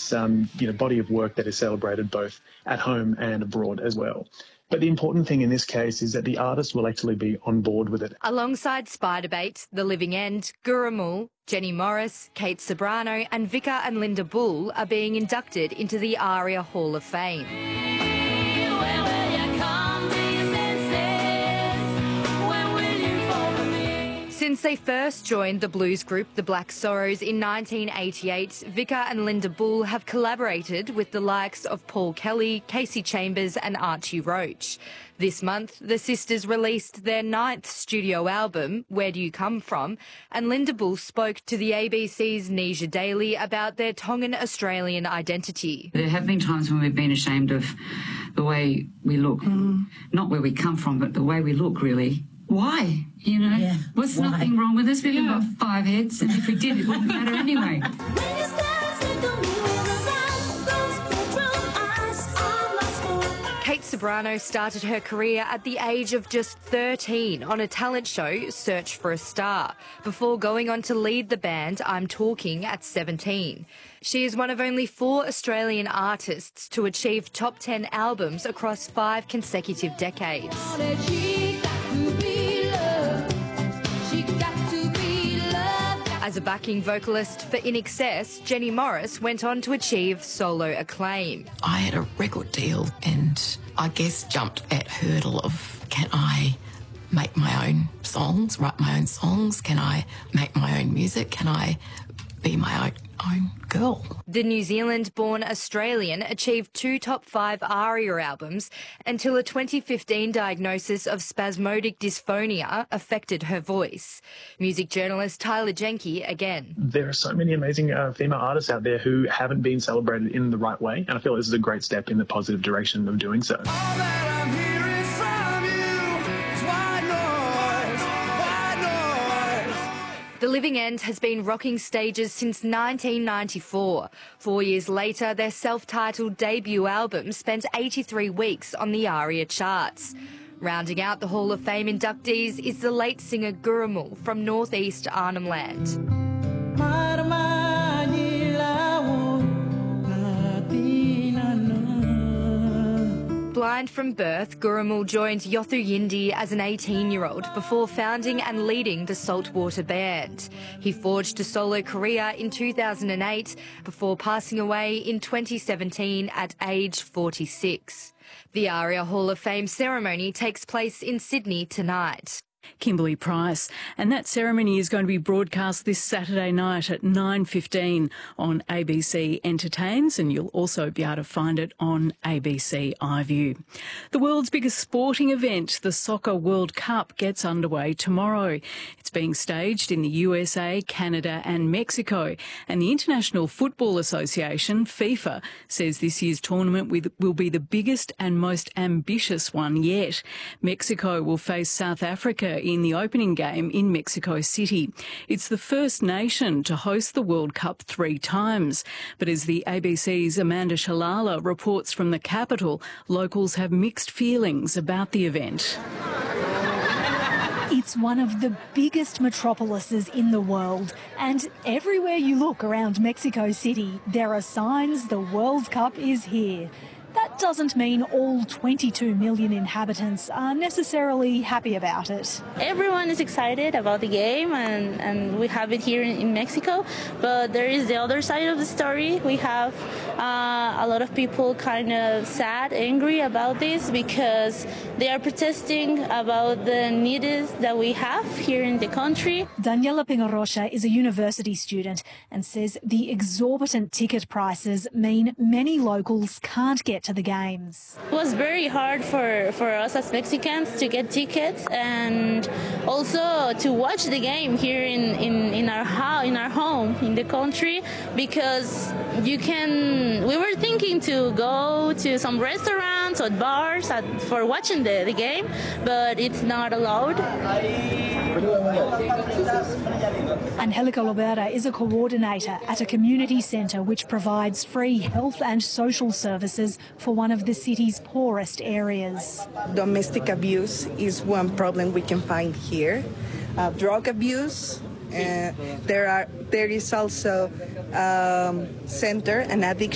its body of work that is celebrated both at home and abroad as well. But the important thing in this case is that the artist will actually be on board with it. Alongside Spiderbait, The Living End, Gurrumul, Jenny Morris, Kate Ceberano and Vicar and Linda Bull are being inducted into the ARIA Hall of Fame. Since they first joined the blues group The Black Sorrows in 1988, Vicar and Linda Bull have collaborated with the likes of Paul Kelly, Casey Chambers and Archie Roach. This month, the sisters released their 9th studio album, Where Do You Come From? And Linda Bull spoke to the ABC's Nisha Daly about their Tongan-Australian identity. There have been times when we've been ashamed of the way we look. Not where we come from, but the way we look, really. Why? What's nothing wrong with us? We've got 5 heads, and if we did, it wouldn't matter anyway. Kate Ceberano started her career at the age of just 13 on a talent show, Search for a Star, before going on to lead the band I'm Talking at 17. She is one of only 4 Australian artists to achieve top 10 albums across 5 consecutive decades. As a backing vocalist for INXS, Jenny Morris went on to achieve solo acclaim. I had a record deal and I guess jumped that hurdle of, can I make my own songs, write my own songs? Can I make my own music? Can I be my own girl? The New Zealand-born Australian achieved 2 top 5 ARIA albums until a 2015 diagnosis of spasmodic dysphonia affected her voice. Music journalist Tyler Jenke again. There are so many amazing female artists out there who haven't been celebrated in the right way, and I feel this is a great step in the positive direction of doing so. The Living End has been rocking stages since 1994. 4 years later, their self-titled debut album spent 83 weeks on the ARIA charts. Rounding out the Hall of Fame inductees is the late singer Gurrumul from northeast Arnhem Land. Blind from birth, Gurrumul joined Yothu Yindi as an 18-year-old before founding and leading the Saltwater Band. He forged a solo career in 2008 before passing away in 2017 at age 46. The ARIA Hall of Fame ceremony takes place in Sydney tonight. Kimberly Price, and that ceremony is going to be broadcast this Saturday night at 9:15 on ABC Entertains, and you'll also be able to find it on ABC iView. The world's biggest sporting event, the Soccer World Cup, gets underway tomorrow. It's being staged in the USA, Canada and Mexico, and the International Football Association, FIFA, says this year's tournament will be the biggest and most ambitious one yet. Mexico will face South Africa in the opening game in Mexico City. It's the first nation to host the World Cup 3 times. But as the ABC's Amanda Shalala reports from the capital, locals have mixed feelings about the event. It's one of the biggest metropolises in the world, and everywhere you look around Mexico City, there are signs the World Cup is here. That doesn't mean all 22 million inhabitants are necessarily happy about it. Everyone is excited about the game, and we have it here in Mexico, but there is the other side of the story. We have a lot of people kind of sad, angry about this because they are protesting about the needs that we have here in the country. Daniela Pingarrocha is a university student and says the exorbitant ticket prices mean many locals can't get to the games. It was very hard for us as Mexicans to get tickets and also to watch the game here in our home in the country, because we were thinking to go to some restaurants or bars for watching the game, but it's not allowed. Angelica Lobera is a coordinator at a community centre which provides free health and social services for one of the city's poorest areas. Domestic abuse is one problem we can find here. Drug abuse. There is also an